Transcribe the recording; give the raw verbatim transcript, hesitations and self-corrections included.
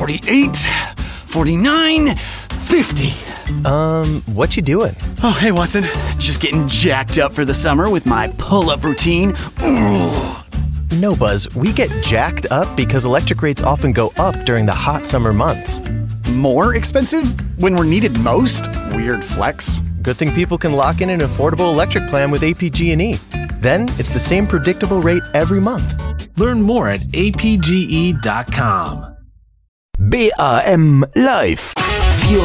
forty-eight, forty-nine, fifty. Um, what you doing? Oh, hey, Watson. Just getting jacked up for the summer with my pull-up routine. Ooh. No, Buzz, we get jacked up because electric rates often go up during the hot summer months. More expensive when we're needed most? Weird flex. Good thing people can lock in an affordable electric plan with A P G and E. Then it's the same predictable rate every month. Learn more at A P G E dot com. B A M Live.